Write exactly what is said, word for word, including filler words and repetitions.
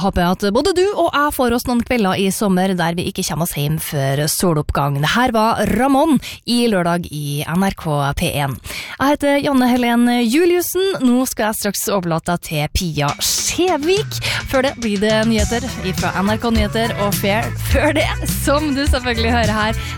håper at både du og jeg får oss noen kvelder i sommer der vi ikke kommer oss hjem før soloppgang. Det her var Ramón i lørdag i N R K P én. Jeg heter Janne Helen Juliussen. Nå skal jeg straks overlate til Pia Skjevik. Før det blir det nyheter fra N R K Nyheter og Fair. Før det, som du selvfølgelig hører her,